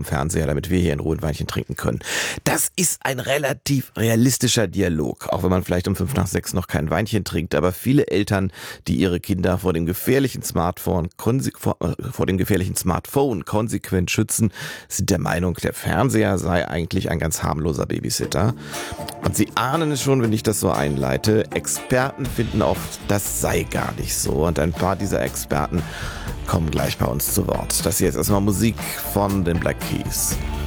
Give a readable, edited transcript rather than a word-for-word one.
dem Fernseher, damit wir hier in Ruhe ein Weinchen trinken können. Das ist ein relativ realistischer Dialog, auch wenn man vielleicht um 5 nach 6 noch kein Weinchen trinkt. Aber viele Eltern, die ihre Kinder vor dem gefährlichen Smartphone konsequent schützen, sind der Meinung, der Fernseher sei eigentlich ein ganz harmloser Babysitter. Und sie ahnen es schon, wenn ich das so einleite. Experten finden oft, das sei gar nicht so. Und ein paar dieser Experten kommen gleich bei uns zu Wort. Das hier ist erstmal Musik von den Black Keys.